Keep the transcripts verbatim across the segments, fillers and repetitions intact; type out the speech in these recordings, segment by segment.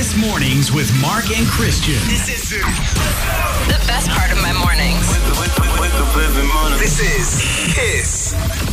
Kiss Mornings with Mark and Christian. This is the best part of my mornings. This is Kiss.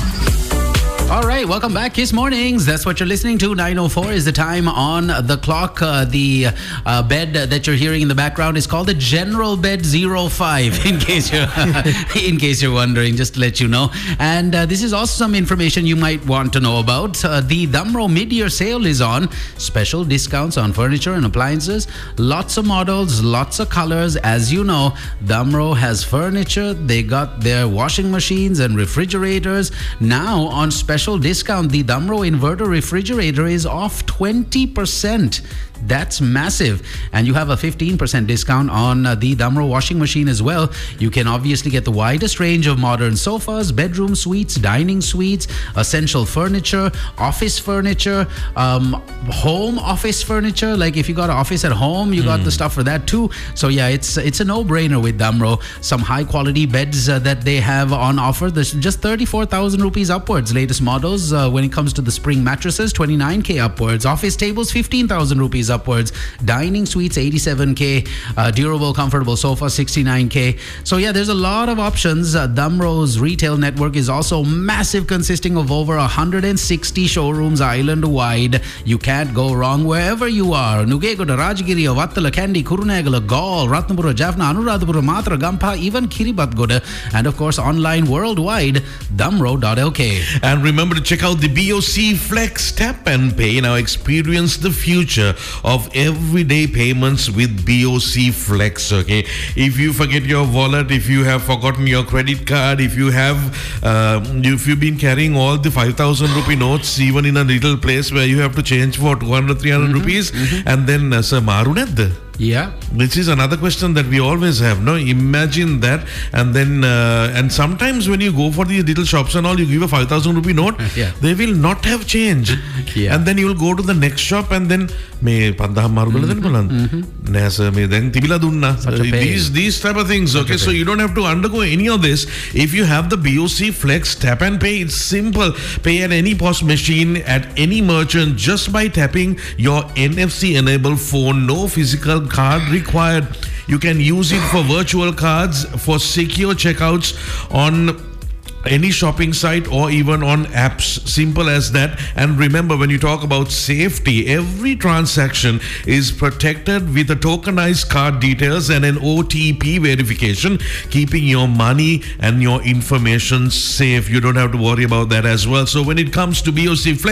All right, welcome back, Kiss Mornings. That's what you're listening to. nine oh four is the time on the clock. Uh, the uh, bed that you're hearing in the background is called the General Bed zero five, in case you're in case you're wondering, just to let you know. And uh, this is also some information you might want to know about. Uh, the Damro mid-year sale is on. Special discounts on furniture and appliances. Lots of models, lots of colors. As you know, Damro has furniture. They got their washing machines and refrigerators. Now on special Special discount, the Damro inverter refrigerator is off twenty percent. That's massive. And you have a fifteen percent discount on uh, the Damro washing machine as well. You can obviously get the widest range of modern sofas, bedroom suites, dining suites, essential furniture, office furniture, um, home office furniture. Like if you got an office at home, you mm. got the stuff for that too. So yeah, it's it's a no-brainer with Damro. Some high quality beds uh, that they have on offer. There's just thirty-four thousand rupees upwards. Latest models uh, when it comes to the spring mattresses, twenty-nine K upwards. Office tables, fifteen thousand rupees upwards. Dining suites, eighty-seven K. Uh, durable, comfortable sofa, sixty-nine K. So yeah, there's a lot of options. Uh, Damro's retail network is also massive, consisting of over one hundred sixty showrooms island-wide. You can't go wrong wherever you are. Nugegoda, Rajgiri, Vattala, Kandy, Kurunegala, Gaul, Ratnapura, Jaffna, Anuradhapura, Matra, Gampa, even Kiribatgoda, and of course online worldwide, damro dot l k. And remember to check out the B O C Flex Tap and Pay. Now experience the future of everyday payments with B O C Flex. Okay, if you forget your wallet, if you have forgotten your credit card, if you have uh, if you've been carrying all the five thousand rupee notes even in a little place where you have to change for two hundred, three hundred mm-hmm, rupees mm-hmm. and then uh, sir maruned. Yeah, which is another question that we always have. No, imagine that, and then uh, and sometimes when you go for these little shops and all, you give a five thousand rupee note. Yeah. They will not have change. Yeah. And then you will go to the next shop and then me pandaham marubala den bolan. Nasa me then tibila dunna. These these type of things. Okay, so you don't have to undergo any of this. If you have the B O C Flex Tap and Pay, it's simple. Pay at any POS machine at any merchant just by tapping your N F C enabled phone. No physical card required. You can use it for virtual cards, for secure checkouts on any shopping site or even on apps. Simple as that. And remember, when you talk about safety, every transaction is protected with a tokenized card details and an O T P verification, keeping your money and your information safe. You don't have to worry about that as well. So when it comes to B O C Flex